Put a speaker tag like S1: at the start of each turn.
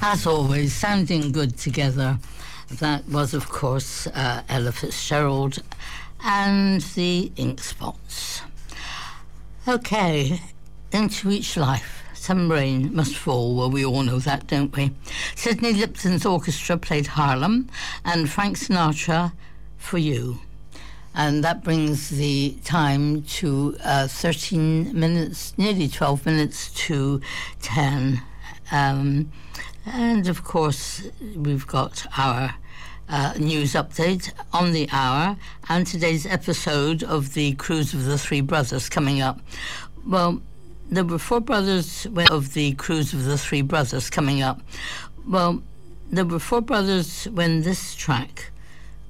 S1: As always, sounding good together. That was, of course, Ella Fitzgerald and the Ink Spots. Okay, into each life. Some rain must fall. Well, we all know that, don't we? Sidney Lipton's orchestra played Harlem, and Frank Sinatra, For You. And that brings the time to 13 minutes, nearly 12 minutes to 10. And, of course, we've got our news update on the hour and today's episode of the Cruise of the Three Brothers coming up. Well, there were four brothers of the Cruise of the Three Brothers coming up. Well, there were four brothers when this track